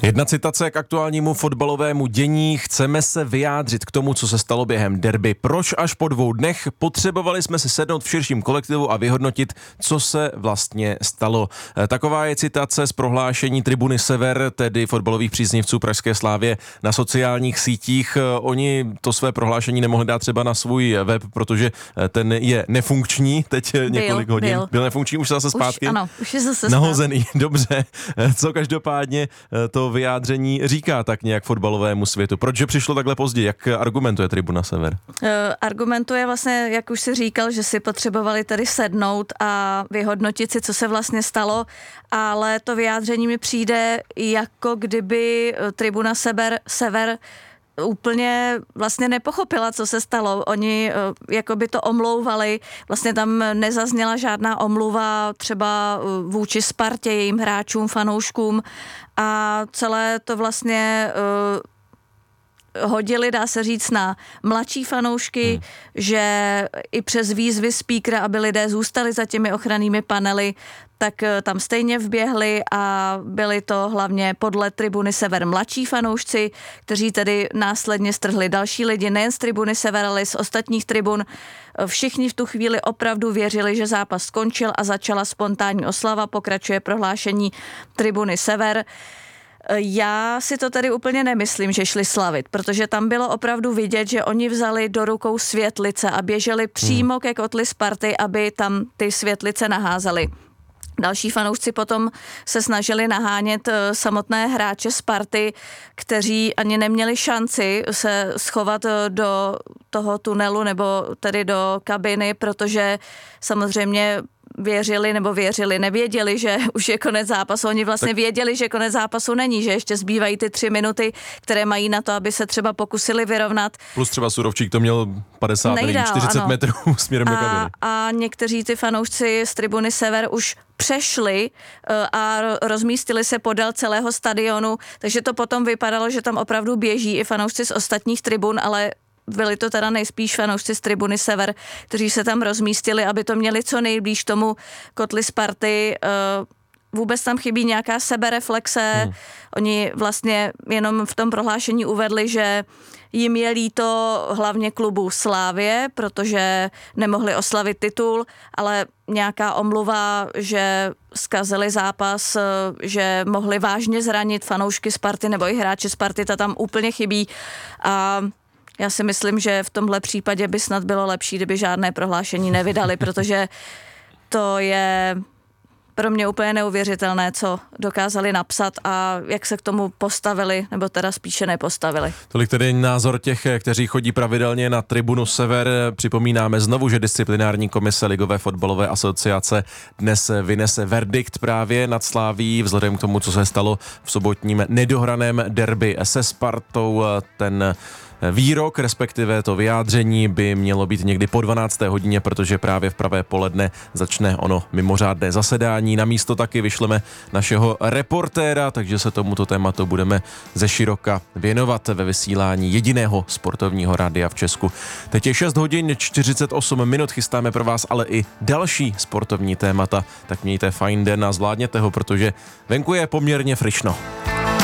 Jedna citace k aktuálnímu fotbalovému dění. Chceme se vyjádřit k tomu, co se stalo během derby. Proč až po 2 dnech? Potřebovali jsme si sednout v širším kolektivu a vyhodnotit, co se vlastně stalo. Taková je citace z prohlášení Tribuny Sever, tedy fotbalových příznivců pražské Slávie na sociálních sítích. Oni to své prohlášení nemohli dát třeba na svůj web, protože ten je nefunkční. Teď několik hodin. Byl nefunkční, už zase zpátky? Už je zase nahozený. Dobře. Co každopádně to vyjádření říká tak nějak fotbalovému světu? Proč přišlo takhle pozdě? Jak argumentuje Tribuna Sever? Argumentuje vlastně, jak už si říkal, že si potřebovali tady sednout a vyhodnotit si, co se vlastně stalo, ale to vyjádření mi přijde, jako kdyby Tribuna Sever úplně vlastně nepochopila, co se stalo. Oni jako by to omlouvali, vlastně tam nezazněla žádná omluva třeba vůči Spartě, jejím hráčům, fanouškům a celé to vlastně hodili, dá se říct, na mladší fanoušky, že i přes výzvy speakera, aby lidé zůstali za těmi ochrannými panely, tak tam stejně vběhli a byli to hlavně podle Tribuny Sever mladší fanoušci, kteří tedy následně strhli další lidi, nejen z Tribuny Sever, ale i z ostatních tribun. Všichni v tu chvíli opravdu věřili, že zápas skončil a začala spontánní oslava, pokračuje prohlášení Tribuny Sever. Já si to tady úplně nemyslím, že šli slavit, protože tam bylo opravdu vidět, že oni vzali do rukou světlice a běželi přímo ke kotli Sparty, aby tam ty světlice naházeli. Další fanoušci potom se snažili nahánět samotné hráče Sparty, kteří ani neměli šanci se schovat do toho tunelu nebo tedy do kabiny, protože samozřejmě nevěděli, že už je konec zápasu. Oni vlastně věděli, že konec zápasu není, že ještě zbývají ty 3 minuty, které mají na to, aby se třeba pokusili vyrovnat. Plus třeba Surovčík to měl 50 nebo 40 metrů směrem do kabiny. A někteří ty fanoušci z Tribuny Sever už přešli a rozmístili se podél celého stadionu, takže to potom vypadalo, že tam opravdu běží i fanoušci z ostatních tribun, ale byli to teda nejspíš fanoušci z Tribuny Sever, kteří se tam rozmístili, aby to měli co nejblíž tomu kotli Sparty. Vůbec tam chybí nějaká sebereflexe. Oni vlastně jenom v tom prohlášení uvedli, že jim je líto hlavně klubu Slávie, protože nemohli oslavit titul, ale nějaká omluva, že zkazili zápas, že mohli vážně zranit fanoušky Sparty nebo i hráče Sparty, ta tam úplně chybí. A já si myslím, že v tomhle případě by snad bylo lepší, kdyby žádné prohlášení nevydali, protože to je pro mě úplně neuvěřitelné, co dokázali napsat a jak se k tomu postavili, nebo teda spíše nepostavili. Tolik tedy názor těch, kteří chodí pravidelně na Tribunu Sever. Připomínáme znovu, že disciplinární komise Ligové fotbalové asociace dnes vynese verdikt právě nad Slávií vzhledem k tomu, co se stalo v sobotním nedohraném derby se Spartou. Ten výrok, respektive to vyjádření by mělo být někdy po 12. hodině, protože právě v pravé poledne začne ono mimořádné zasedání. Na místo taky vyšleme našeho reportéra, takže se tomuto tématu budeme ze široka věnovat ve vysílání jediného sportovního rádia v Česku. Teď je 6 hodin 48 minut, chystáme pro vás ale i další sportovní témata, tak mějte fajn den a zvládněte ho, protože venku je poměrně frišno.